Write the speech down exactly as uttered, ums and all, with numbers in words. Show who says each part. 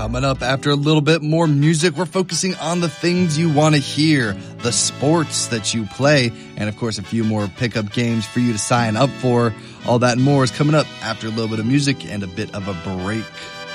Speaker 1: Coming up after a little bit more music, we're focusing on the things you want to hear, the sports that you play, and of course a few more pickup games for you to sign up for. All that and more is coming up after a little bit of music and a bit of a break.